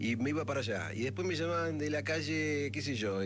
y me iba para allá. Y después me llamaban de la calle, qué sé yo,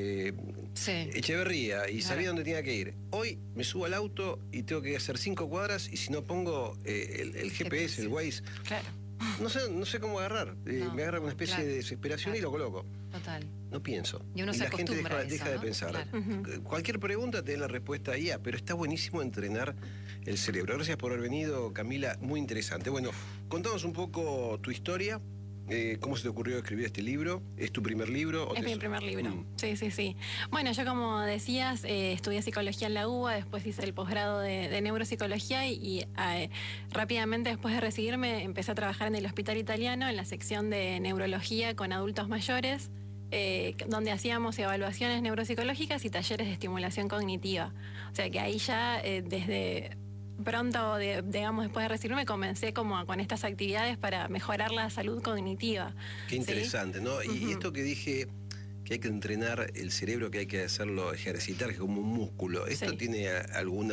Echeverría, y sabía dónde tenía que ir. Hoy me subo al auto y tengo que hacer 5 cuadras, y si no pongo el GPS, el Waze, no sé cómo agarrar. Me agarra una especie de desesperación y lo coloco. Total. No pienso. Y uno se la gente acostumbra a eso, deja de pensar. Cualquier pregunta te da la respuesta ahí, pero está buenísimo entrenar el cerebro. Gracias por haber venido, Camila, muy interesante. Bueno, contanos un poco tu historia. ¿Cómo se te ocurrió escribir este libro? ¿Es tu primer libro? Es mi primer libro, sí. Bueno, yo como decías, estudié psicología en la UBA, después hice el posgrado de neuropsicología y rápidamente después de recibirme empecé a trabajar en el Hospital Italiano, en la sección de neurología con adultos mayores, donde hacíamos evaluaciones neuropsicológicas y talleres de estimulación cognitiva. O sea que ahí ya desde pronto, digamos, después de recibirme, comencé como con estas actividades para mejorar la salud cognitiva. Qué interesante, ¿no? Y esto que dije, que hay que entrenar el cerebro, que hay que hacerlo ejercitar, que es como un músculo, ¿esto tiene algún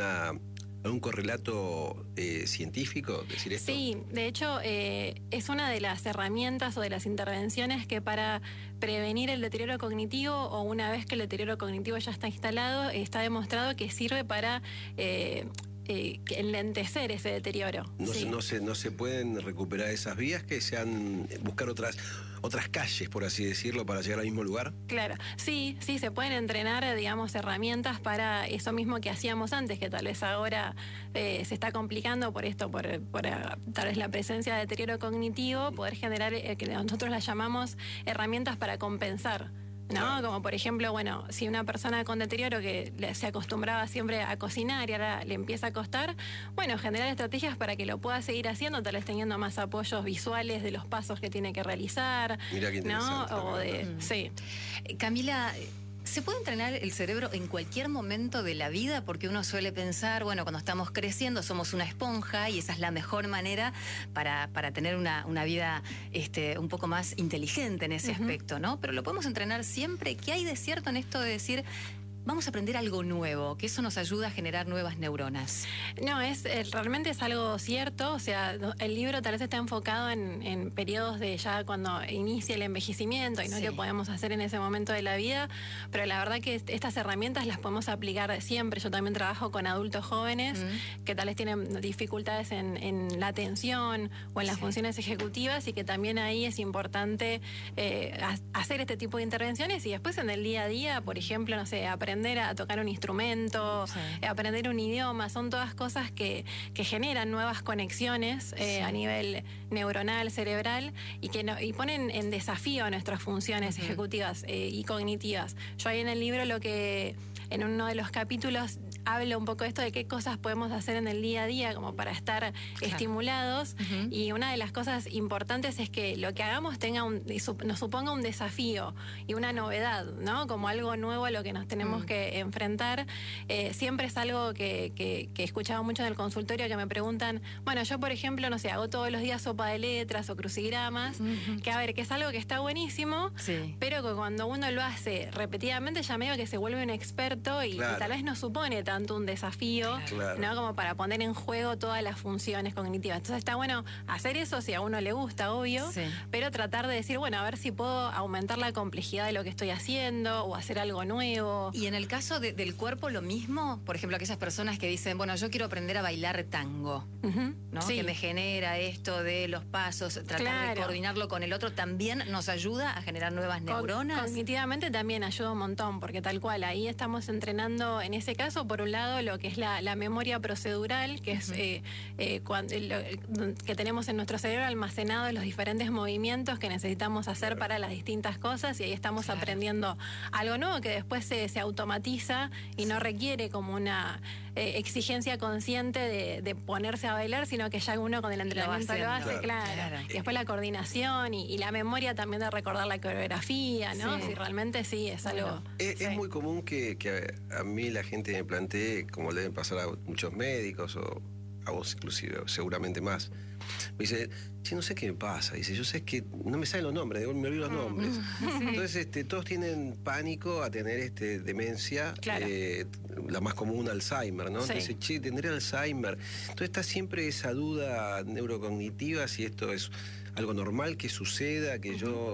correlato científico, decir esto? Sí, de hecho es una de las herramientas o de las intervenciones que para prevenir el deterioro cognitivo, o una vez que el deterioro cognitivo ya está instalado, está demostrado que sirve para enlentecer ese deterioro. No se pueden recuperar esas vías, que sean buscar otras calles, por así decirlo, para llegar al mismo lugar. Claro, sí, se pueden entrenar, digamos, herramientas para eso mismo que hacíamos antes, que tal vez ahora se está complicando por esto, por tal vez la presencia de deterioro cognitivo, poder generar, que nosotros las llamamos herramientas para compensar, ¿no? Como por ejemplo, bueno, si una persona con deterioro que se acostumbraba siempre a cocinar y ahora le empieza a costar, bueno, generar estrategias para que lo pueda seguir haciendo, tal vez teniendo más apoyos visuales de los pasos que tiene que realizar. Mira qué interesante. ¿No? Camila, ¿se puede entrenar el cerebro en cualquier momento de la vida? Porque uno suele pensar, bueno, cuando estamos creciendo somos una esponja y esa es la mejor manera para tener una vida un poco más inteligente en ese aspecto, ¿no? Pero lo podemos entrenar siempre. ¿Qué hay de cierto en esto de decir, vamos a aprender algo nuevo, que eso nos ayuda a generar nuevas neuronas? No, realmente es algo cierto. O sea, el libro tal vez está enfocado en periodos de ya cuando inicia el envejecimiento y no que podemos hacer en ese momento de la vida, pero la verdad que estas herramientas las podemos aplicar siempre. Yo también trabajo con adultos jóvenes que tal vez tienen dificultades en la atención o en las funciones ejecutivas, y que también ahí es importante hacer este tipo de intervenciones, y después en el día a día, por ejemplo, no sé, aprender a tocar un instrumento, aprender un idioma, son todas cosas que generan nuevas conexiones a nivel neuronal, cerebral, y ponen en desafío nuestras funciones ejecutivas y cognitivas. Yo ahí en el libro en uno de los capítulos hablo un poco de esto, de qué cosas podemos hacer en el día a día como para estar estimulados, y una de las cosas importantes es que lo que hagamos nos suponga un desafío y una novedad, ¿no? Como algo nuevo a lo que nos tenemos que enfrentar. Siempre es algo que he escuchado mucho en el consultorio, que me preguntan, bueno, yo por ejemplo, no sé, hago todos los días sopa de letras o crucigramas, que es algo que está buenísimo, pero que cuando uno lo hace repetidamente ya medio que se vuelve un experto y tal vez no supone tanto un desafío, ¿no? Como para poner en juego todas las funciones cognitivas. Entonces está bueno hacer eso si a uno le gusta, obvio, pero tratar de decir, bueno, a ver si puedo aumentar la complejidad de lo que estoy haciendo o hacer algo nuevo. Y en el caso del cuerpo, lo mismo. Por ejemplo, aquellas personas que dicen, bueno, yo quiero aprender a bailar tango, ¿no? Que me genera esto de los pasos, tratar de coordinarlo con el otro, también nos ayuda a generar nuevas neuronas. Cognitivamente también ayuda un montón, porque tal cual, ahí estamos entrenando, en ese caso, por un lado, lo que es la memoria procedural, que es que tenemos en nuestro cerebro almacenado los diferentes movimientos que necesitamos hacer para las distintas cosas, y ahí estamos aprendiendo algo nuevo que después se automatiza y no requiere como una exigencia consciente de ponerse a bailar, sino que ya uno con el entrenamiento lo hace, Y después la coordinación y la memoria también de recordar la coreografía, ¿no? Si realmente es algo... Es muy común que a mí la gente me plantee, como le deben pasar a muchos médicos, o a vos inclusive, seguramente más. Me dice, no sé qué me pasa. Dice, yo sé que no me salen los nombres, me olvido los nombres. Entonces, todos tienen pánico a tener demencia, la más común, Alzheimer, ¿no? Entonces, tendré Alzheimer. Entonces está siempre esa duda neurocognitiva, si esto es algo normal que suceda, que yo